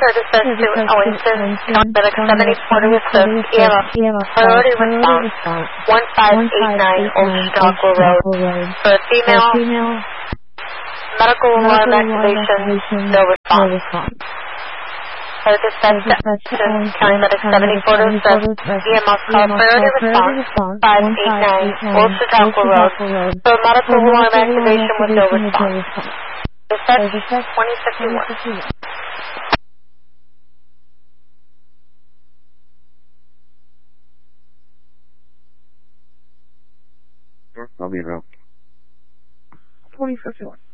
Services to Ellington, Medic 74 to assist, EMS, priority response, 1589 Old Chicago Road. For a female, medical alarm activation, no response. For dispatch to County Medic 74 to assist, EMS call priority response, 589 Old Chicago Road. For medical alarm activation with no response. Dispatch 2051. I'll be around. 2051.